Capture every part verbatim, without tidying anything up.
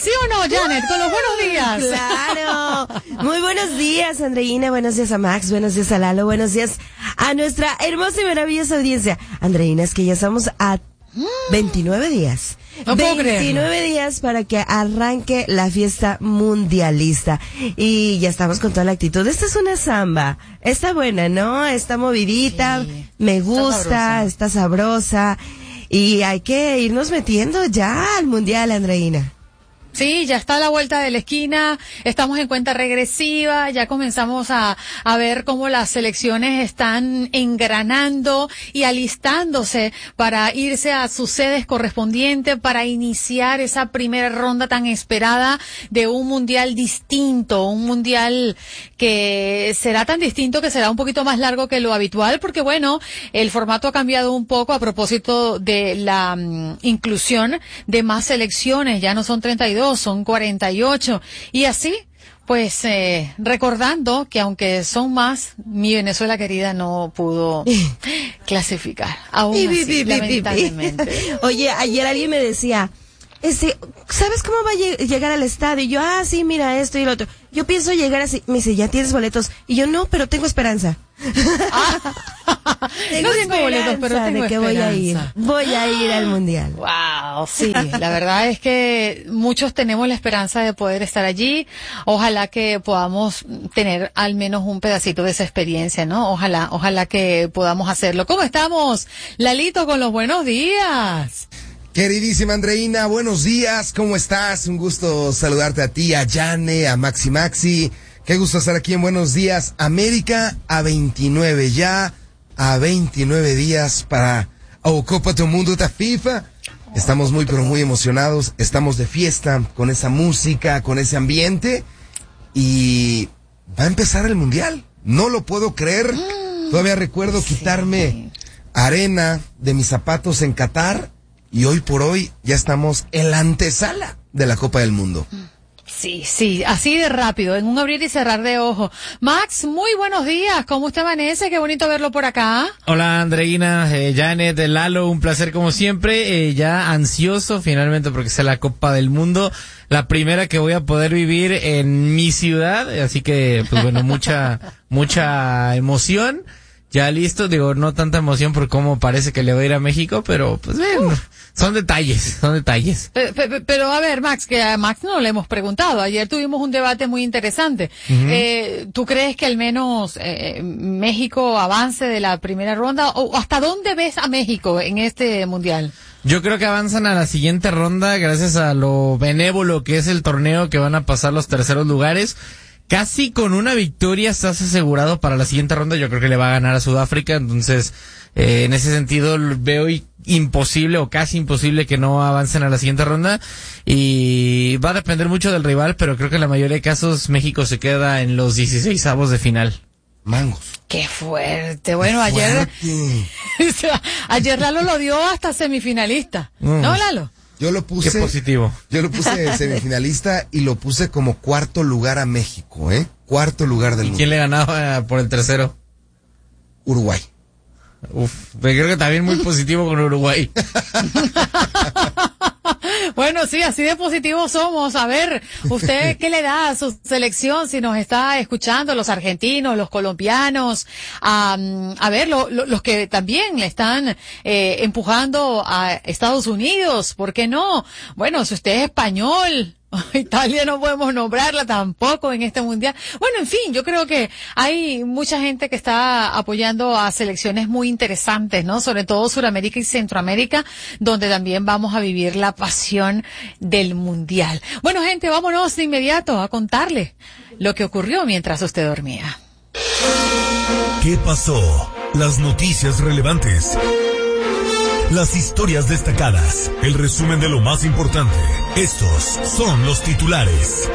¿sí o no, Janet? Con los buenos días. Claro. Muy buenos días, Andreina. Buenos días a Max. Buenos días a Lalo. Buenos días a nuestra hermosa y maravillosa audiencia. Andreina, es que ya estamos a veintinueve días. No puedo veintinueve creerlo. días para que arranque la fiesta mundialista. Y ya estamos con toda la actitud. Esta es una samba. Está buena, ¿no? Está movidita. Sí, me está gusta, sabrosa. está sabrosa. Y hay que irnos metiendo ya al mundial, Andreina. Sí, ya está a la vuelta de la esquina, estamos en cuenta regresiva, ya comenzamos a, a ver cómo las selecciones están engranando y alistándose para irse a sus sedes correspondientes para iniciar esa primera ronda tan esperada de un mundial distinto, un mundial que será tan distinto que será un poquito más largo que lo habitual, porque bueno, el formato ha cambiado un poco a propósito de la um, inclusión de más selecciones, ya no son treinta y dos, son cuarenta y ocho, y así, pues, eh, recordando que aunque son más, mi Venezuela querida no pudo clasificar, aún Pi, pi, así, pi, pi, pi, pi. lamentablemente. Oye, ayer alguien me decía, este, ¿sabes cómo va a lleg- llegar al estadio? Y yo, ah, sí, mira esto y lo otro. Yo pienso llegar así. Me dice, ¿ya tienes boletos? Y yo, no, pero tengo esperanza. Ah, Tengo no tengo boletos, pero esperanza tengo de que voy a ir. esperanza. Voy a ir al mundial. Wow, sí, la verdad es que muchos tenemos la esperanza de poder estar allí. Ojalá que podamos tener al menos un pedacito de esa experiencia, ¿no? Ojalá, ojalá que podamos hacerlo. ¿Cómo estamos, Lalito, con los buenos días? Queridísima Andreina, buenos días, ¿cómo estás? Un gusto saludarte a ti, a Yane, a Maxi Maxi. Qué gusto estar aquí en Buenos Días América, a veintinueve ya, a veintinueve días para a Copa do Mundo da FIFA. Estamos muy pero muy emocionados, estamos de fiesta con esa música, con ese ambiente y va a empezar el Mundial. No lo puedo creer, todavía recuerdo quitarme arena de mis zapatos en Qatar. Y hoy por hoy ya estamos en la antesala de la Copa del Mundo. Sí, sí, así de rápido, en un abrir y cerrar de ojos. Max, muy buenos días, ¿cómo usted amanece? Qué bonito verlo por acá. Hola Andreina, eh, Janet, Lalo, un placer como siempre, eh, ya ansioso finalmente porque sea la Copa del Mundo, la primera que voy a poder vivir en mi ciudad, así que pues bueno, mucha, mucha emoción. Ya listo, digo, no tanta emoción por cómo parece que le va a ir a México, pero pues bueno, son detalles, son detalles. Pero, pero, pero, a ver, Max, que a Max no le hemos preguntado. Ayer tuvimos un debate muy interesante. Uh-huh. eh, ¿Tú crees que al menos eh, México avance de la primera ronda? ¿O hasta dónde ves a México en este mundial? Yo creo que avanzan a la siguiente ronda gracias a lo benévolo que es el torneo, que van a pasar los terceros lugares. Casi con una victoria estás asegurado para la siguiente ronda. Yo creo que le va a ganar a Sudáfrica. Entonces, eh, en ese sentido, veo imposible o casi imposible que no avancen a la siguiente ronda. Y va a depender mucho del rival, pero creo que en la mayoría de casos México se queda en los dieciseisavos de final. Mangos. ¡Qué fuerte! Bueno, Qué ayer... fuerte. ayer Lalo lo dio hasta semifinalista. Mm. ¿No, Lalo? Yo lo puse. Qué positivo. Yo lo puse semifinalista y lo puse como cuarto lugar a México, ¿eh? Cuarto lugar del ¿Y mundo. quién le ganaba por el tercero? Uruguay. Uf, me creo que también muy positivo con Uruguay. Bueno, sí, así de positivos somos. A ver, ¿usted qué le da a su selección si nos está escuchando, los argentinos, los colombianos? A, a ver, lo, lo, los que también le están eh, empujando a Estados Unidos, ¿por qué no? Bueno, si usted es español, Italia no podemos nombrarla tampoco en este mundial. Bueno, en fin, yo creo que hay mucha gente que está apoyando a selecciones muy interesantes, ¿no? Sobre todo Sudamérica y Centroamérica, donde también vamos a vivir la pasión del mundial. Bueno, gente, vámonos de inmediato a contarle lo que ocurrió mientras usted dormía. ¿Qué pasó? Las noticias relevantes. Las historias destacadas, el resumen de lo más importante. Estos son los titulares.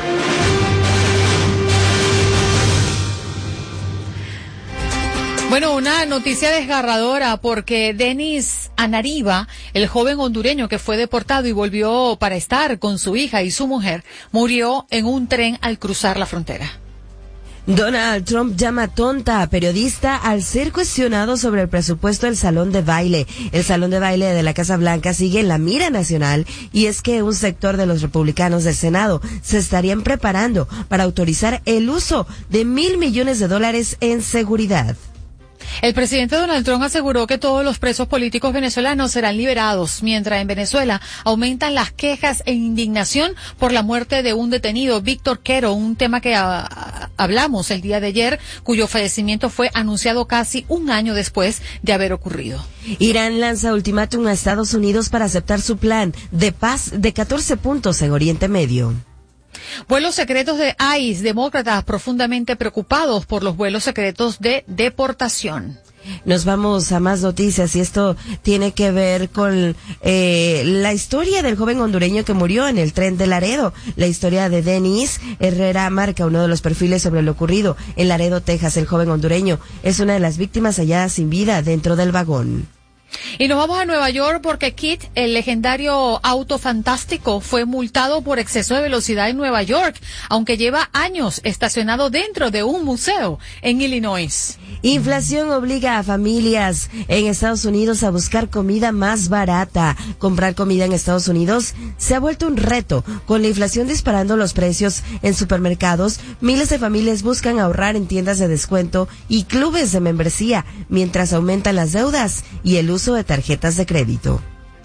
Bueno, una noticia desgarradora porque Denis Anariba, el joven hondureño que fue deportado y volvió para estar con su hija y su mujer, murió en un tren al cruzar la frontera. Donald Trump llama tonta a periodista al ser cuestionado sobre el presupuesto del salón de baile. El salón de baile de la Casa Blanca sigue en la mira nacional y es que un sector de los republicanos del Senado se estarían preparando para autorizar el uso de mil millones de dólares en seguridad. El presidente Donald Trump aseguró que todos los presos políticos venezolanos serán liberados, mientras en Venezuela aumentan las quejas e indignación por la muerte de un detenido, Víctor Quero, un tema que a, hablamos el día de ayer, cuyo fallecimiento fue anunciado casi un año después de haber ocurrido. Irán lanza ultimátum a Estados Unidos para aceptar su plan de paz de catorce puntos en Oriente Medio. Vuelos secretos de I C E, demócratas profundamente preocupados por los vuelos secretos de deportación. Nos vamos a más noticias y esto tiene que ver con eh, la historia del joven hondureño que murió en el tren de Laredo. La historia de Denis Herrera marca uno de los perfiles sobre lo ocurrido en Laredo, Texas. El joven hondureño es una de las víctimas halladas sin vida dentro del vagón. Y nos vamos a Nueva York porque Kit, el legendario auto fantástico, fue multado por exceso de velocidad en Nueva York, aunque lleva años estacionado dentro de un museo en Illinois. Inflación obliga a familias en Estados Unidos a buscar comida más barata. Comprar comida en Estados Unidos se ha vuelto un reto. Con la inflación disparando los precios en supermercados, miles de familias buscan ahorrar en tiendas de descuento y clubes de membresía, mientras aumentan las deudas y el uso de tarjetas de crédito.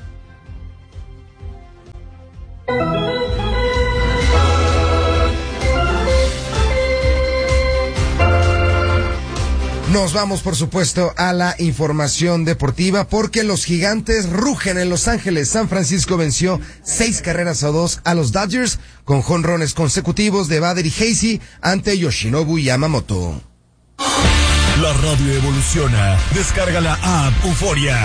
Nos vamos, por supuesto, a la información deportiva porque los gigantes rugen en Los Ángeles. San Francisco venció seis carreras a dos a los Dodgers con jonrones consecutivos de Bader y Hazy ante Yoshinobu Yamamoto. La radio evoluciona. Descarga la app Euforia.